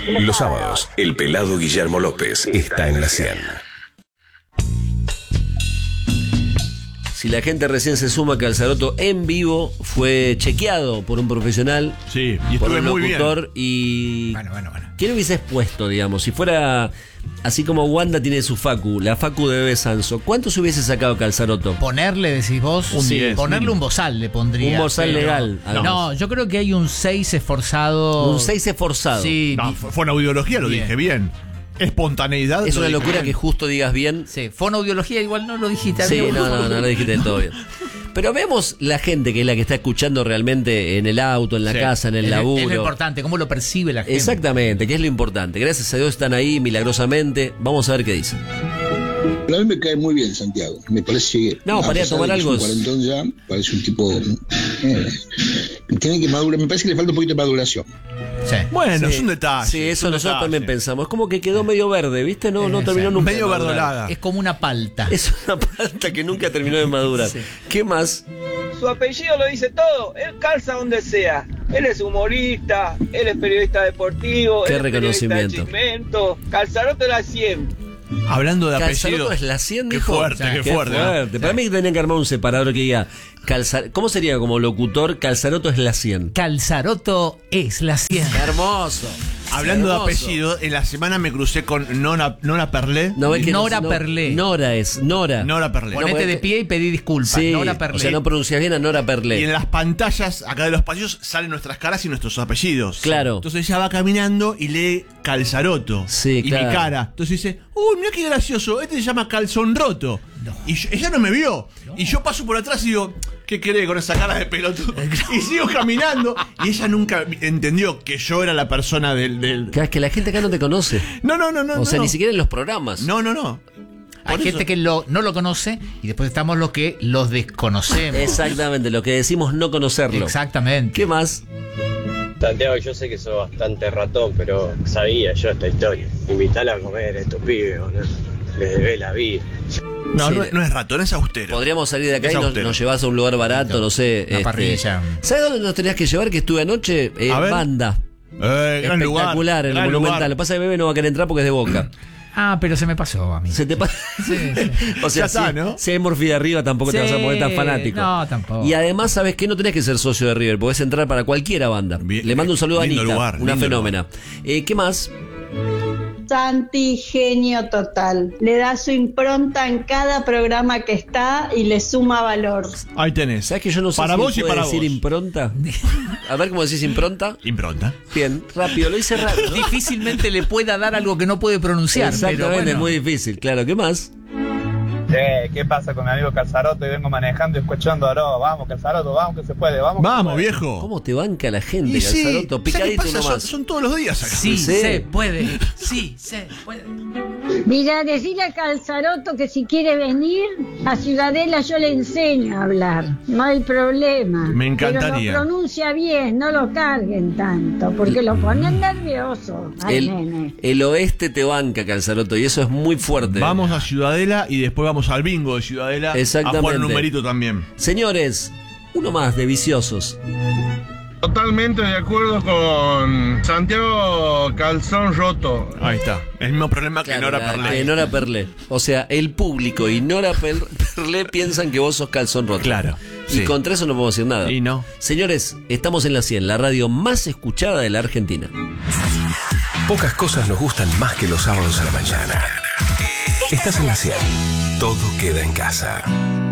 Los sábados, el pelado Guillermo López está en la 100. Si la gente recién se suma, Calzaroto en vivo fue chequeado por un profesional. Sí, y por estuve un muy bien. locutor y... Bueno. ¿Quién hubieses puesto, digamos? Si fuera así como Wanda tiene su facu, la facu de Bebe Sanso, ¿cuántos hubiese sacado Calzaroto? Ponerle, decís vos, Un 10. ponerle un bozal le pondría. Un bozal pero- legal, No, hagamos. yo creo que hay un 6 esforzado. Un 6 esforzado. Sí, No, fue una audiología, lo Bien. dije bien. Espontaneidad. Es lo una dije locura bien. que justo digas bien. sí. Fonoaudiología igual no lo dijiste. Sí, amigo. no lo dijiste del todo bien. Pero vemos la gente que es la que está escuchando realmente en el auto, en la Sí. casa, en el Es laburo. lo importante, cómo lo percibe la gente. Exactamente, que es lo importante. Gracias a Dios están ahí milagrosamente. Vamos a ver qué dicen. A mí me cae muy bien Santiago. Me parece que. No, para ir a pesar tomar de que algo es un es- cuarentón ya, parece un tipo. Tiene que madurar. Me parece que le falta un poquito de maduración. Sí. Bueno, Sí. es un detalle. Sí, es eso un nosotros detalle. también pensamos. Es como que quedó medio verde, ¿viste? No terminó sí. nunca. Medio de madurar. verdolaga. Es como una palta. Es una planta que nunca terminó de madurar. Sí. ¿Qué más? Su apellido lo dice todo, él calza donde sea. Él es humorista, él es periodista deportivo, Qué él es periodista de reconocimiento. chismento. Calzarote la 100. Hablando de Calzaroto apellido. es la 100, Qué dijo. fuerte, qué Qué fuerte. fuerte. Para mí que tenían que armar un separador que diga ¿cómo sería como locutor? Calzaroto es la 100. Calzaroto es la 100. Hermoso. Hablando Hermoso. de apellido, en la semana me crucé con Nora Perlé. No, es que Nora Perlé. Nora es Nora. Nora Perlé. No, Ponete porque- de pie y pedí disculpas. Sí, Nora Perlé. o sea, no pronuncias bien a Nora Perlé. Y en las pantallas, acá de los pasillos, salen nuestras caras y nuestros apellidos. Claro. Entonces ella va caminando y lee Calzaroto. Sí, y claro. mi cara. Entonces dice, uy, mira qué gracioso, este se llama Calzón Roto. Y ella no me vio. Y yo paso por atrás y digo, ¿qué cree con esa cara de pelotudo? Y sigo caminando. Y ella nunca entendió que yo era la persona del... Que es que la gente acá no te conoce. No. O sea, no. ni siquiera en los programas. No. Hay Por gente eso. que no lo conoce y después estamos los que los desconocemos. Exactamente, lo que decimos no conocerlo. Exactamente. ¿Qué más? Santiago, yo sé que sos bastante ratón, pero sabía yo esta historia. Invitala a comer a estos pibes, ¿no? Les debé la vida. No, Sí. no es ratón, es austero. Podríamos salir de acá Es y austero. nos llevas a un lugar barato, no sé. Una parrilla. ¿Sabes dónde nos tenías que llevar? Que estuve anoche. A ver. Banda. Gran lugar. Espectacular en el gran Monumental. lugar. Lo que pasa es que Bebe no va a querer entrar porque es de Boca. Ah, pero se me pasó a mí. Se te pasa. Sí. O sea, Ya está, si, ¿no? si hay Morphy de arriba, tampoco te vas a poner tan Sí, fanático. no, tampoco. Y además, ¿sabes qué? No tenés que ser socio de River, podés entrar para cualquiera banda. Bien, Le mando un saludo a lindo Anita, lugar, una lindo fenómena. ¿Qué más? Santi, genio total. Le da su impronta en cada programa que está y le suma valor. Ahí tenés. ¿Sabes que yo no sé para si vos y puede para decir vos. impronta? A ver cómo decís impronta. Impronta. Bien, rápido, lo hice raro, ¿no? Difícilmente le pueda dar algo que no puede pronunciar. Exactamente, pero bueno. es muy difícil, claro. ¿Qué más? ¿Qué pasa con mi amigo Calzaroto? Y vengo manejando y escuchando a vamos Calzaroto, vamos que se puede, vamos. Vamos, viejo. ¿Cómo te banca la gente, Y sí, Calzaroto? ¿sabes qué Picadito pasa? nomás. Son todos los días acá. Sí, Sí. se puede. Sí, se puede. Mira, decirle a Calzaroto que si quiere venir a Ciudadela yo le enseño a hablar. No hay problema. Me encantaría. Pero lo pronuncia bien, no lo carguen tanto, porque lo ponen nervioso al nene. El oeste te banca, Calzaroto, y eso es muy fuerte. Vamos a Ciudadela y después vamos al bingo de Ciudadela Exactamente. a jugar numerito también. Señores, uno más de viciosos. Totalmente de acuerdo con Santiago Calzón Roto. Ahí está. El mismo problema que Nora Perlé. Nora Perlé. O sea, el público y Nora Perlé piensan que vos sos calzón roto. Claro. Y Sí. contra eso no podemos decir nada. Y no. Señores, estamos en la 100, la radio más escuchada de la Argentina. Pocas cosas nos gustan más que los sábados a la mañana. Estás en la 100. Todo queda en casa.